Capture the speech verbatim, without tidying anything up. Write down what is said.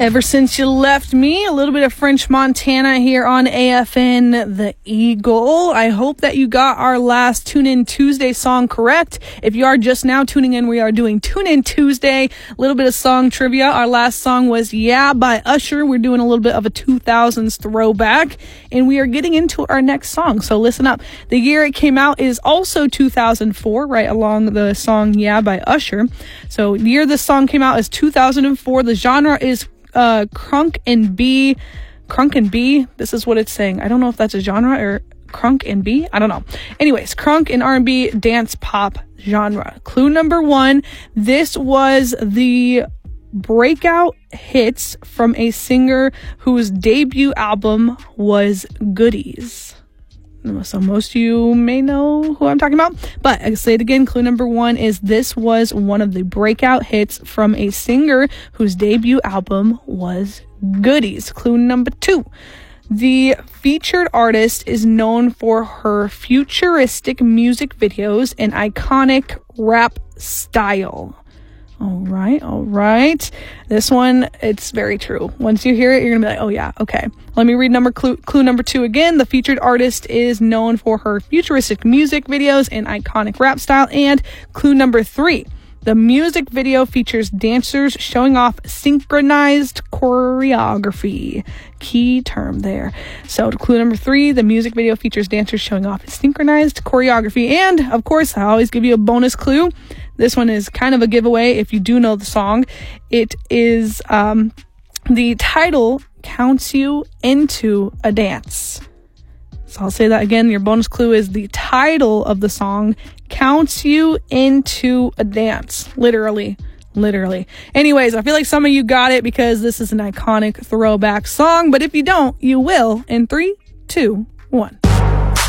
Ever Since You Left Me, a little bit of French Montana here on A F N The Eagle. I hope that you got our last Tune In Tuesday song correct. If you are just now tuning in, we are doing Tune In Tuesday, a little bit of song trivia. Our last song was Yeah by Usher. We're doing a little bit of a two thousands throwback, and we are getting into our next song, so listen up. The year it came out is also two thousand four, right along the song Yeah by Usher. So the year this song came out is two thousand four. The genre is uh crunk and B crunk and B this is what it's saying. I don't know if that's a genre or crunk and B, I don't know. Anyways, crunk and R and B dance pop genre. Clue number one, this was the breakout hits from a singer whose debut album was Goodies. So most of you may know who I'm talking about, but I'll say it again. Clue number one is this was one of the breakout hits from a singer whose debut album was Goodies. Clue number two, the featured artist is known for her futuristic music videos and iconic rap style. All right, all right. This one, it's very true. Once you hear it, you're gonna be like, oh yeah, okay. Let me read number clue, clue number two again. The featured artist is known for her futuristic music videos and iconic rap style. And clue number three, the music video features dancers showing off synchronized choreography. Key term there. So clue number three, the music video features dancers showing off synchronized choreography. And of course, I always give you a bonus clue. This one is kind of a giveaway if you do know the song. It is, um, the title counts you into a dance. So I'll say that again. Your bonus clue is the title of the song counts you into a dance. Literally. Literally. Anyways, I feel like some of you got it because this is an iconic throwback song. But if you don't, you will in three, two, one.